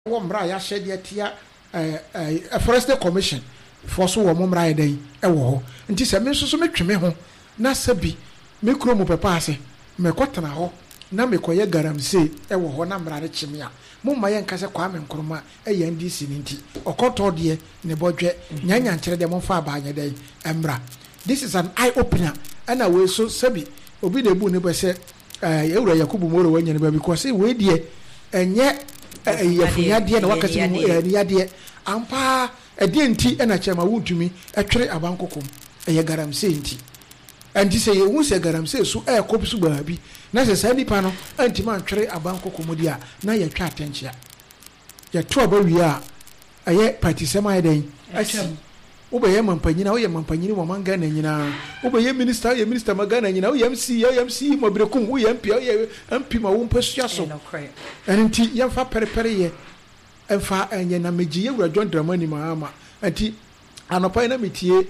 Womra ya shed yet ya a forest commission for so womra day e wo nti se me so metwe me ho na sabi me kuro mu pepa ase me kwatana ho na me koye garamse e wo ho na mra ne chime a mumma ye nka se Kwame Nkrumah e ya ndisi nti okoto de ne bodwe nyanya nkyere de momfa abaanye day emra. This is an eye opener and we so sabi obi de bu ne be se Ewura Yakubu Moro wanya ne ba because we de enye yafunyade na wakati mu yade ampa ede nti na chema wutumi etwere abankokom eye garamse nti anti se ye hu se garamse so kopsu baabi na se sa nipa no anti man twere abankokom dia na ye twa atenchia ye to abawi a aye party sema eden asem Obaye mampanyina oye mampanyini mo manga na nyina obaye minister magana nyina oye MC mobrekum oye MP ma wo mpasua so enti yemfa perepere ye emfa enye na meji Ewura John Dramani Mahama enti anopa na metie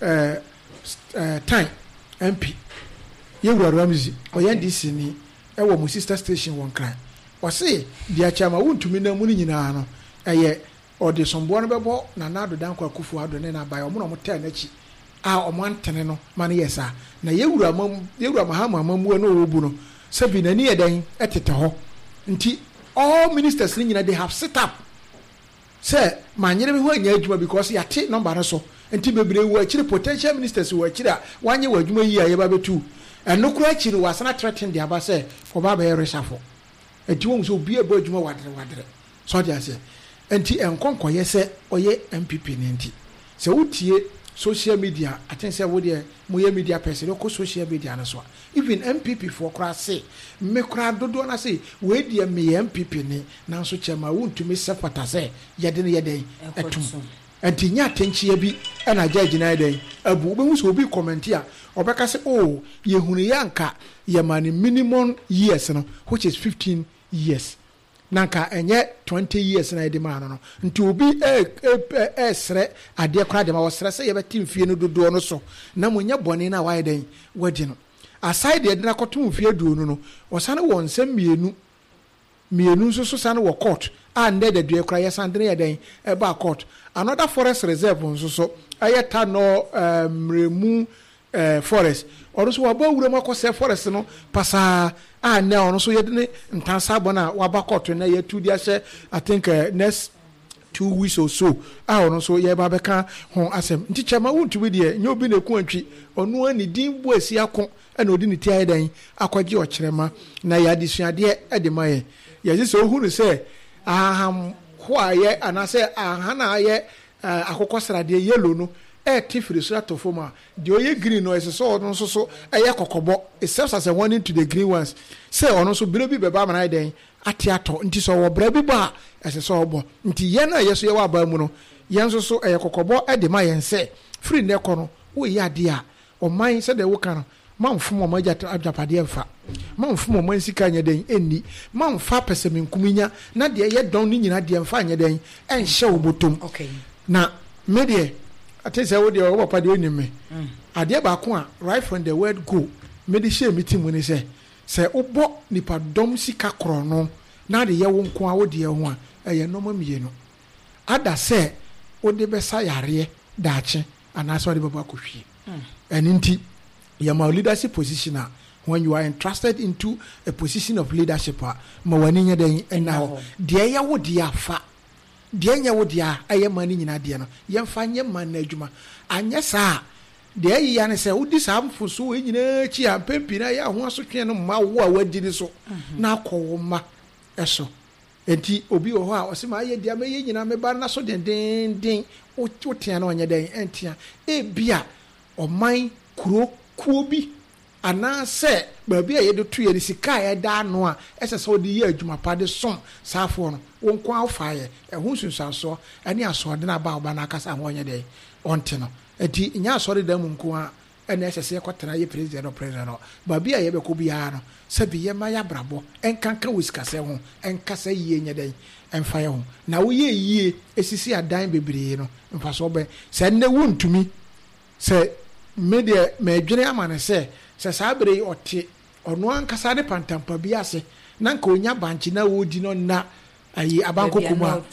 time MP Ewura Ramzi oye ndisi ni ewo mo sister station won kran o se dia chama wontumi na mu nyina no eye ode sombo no bebo na nado dan kwa kufu ado ne na bae omo no motel na chi a omo antene no mane yesa na Ewura Mahama mamu no obu no sabi na ni eden etete ho nti all ministers ni nyina they have set up say manyere me ho anya adwuma because yate number no so nti bebre wo akire potential ministers wo akire wanye wo adwuma yi aye ba betu eno kura akire wasana threaten dia ba say ko ba ba resafo enti wo so bi eba adwuma wadere so dia say enti enkonkoye se oye MPP nenti se wutie social media atense wo de moye media person ko social media na so even MPP for kra se me kra dodo na se we de me MPP ni na so chema wontumi sepata se yede ne yede etum enti nya atenchie bi na judge na yede abu be so obi comment a obeka se oh ye hunu yanka ye man minimum years no which is 15 years nanka enye 20 years na edema no nti obi sre ade kra de ma wo sre se ye beti mfie no dodo no so na monye bone na wa den wadi no aside de na koto mfie duonu no osane won nsem mienu so sane wo court and de de kra ye sandre ye den e ba court another forest reserve nso so ayeta no mremu forest or so waba wura makose forest no pasa na ono so yedene ntansa bona waba court na ye tu dia she I think next 2 weeks or so ono so ye ba beka ho asem nti chama wuntu bi de nyobi na ku antwi ono ani din bu asi akon na odi ni ti ayedan akwaje okyerema na ya disuade e de maye ye se ohunu se aham ho aye anase ahana aye akokosrade yellow no tifiri so atofoma de oye green no ese so ono so eye kokobo except as one into the green ones say ono so bilo bi beba mana den atiato nti so wo bra bi ba ese so obo nti ye na ye so ye wa ba mu no ye nso so eye kokobo e de ma ye nse free ne kono wo ye ade a o man se de wo kan manfo mo ajapade emfa manfo mo mansika nya den enni manfa pesemi nkuminya na de ye don ni nyina de emfa nya den enhye wo botom okay na medie atese wo de wo papa de onime ade ba ko a right from the word go medihye meeting ni se obo nipa dom sika kro no na de ye wo nko a wo de ho a eye no mamiye no ada se wo de besa yare daache anaso de baba kohwie eninti your leadership position when you are entrusted into a position of leadership ma wani nya den enna de ye wo de afa de nya wo de a aye mani nyina de no ye mfa nye man na adwuma anya saa de ayi ya ne se wodi saa mfuso we nyina chi a pempi na ya ho asotwe no ma wo a wadi ni so na akọwo ma eso enti obi wo ho a osema aye de ma ye nyina me ba na so den o tia na onye den entia e bia oman kuro kuo bi ana se ba bia ye de to ye sika ye da no a ese se odi ye adwuma pa de som saafo no wonko afa ye ehun sunsanso ene aso de na ba oba na akasa ho onye den onte no enti nya asori da mu nko a ene ese se kwatena ye president no ba bia ye be ko bia no se bi ye ma ya brabo enkanka wisika se ho enkasa yie nya den emfa ye ho na wo ye yie esisi adan bebre no mfa so be se ne wontumi se media medwene amane se sabre ote ono ankasa de pantampa bi ase na nka onya banchi na wodi no na ayi abanko kuma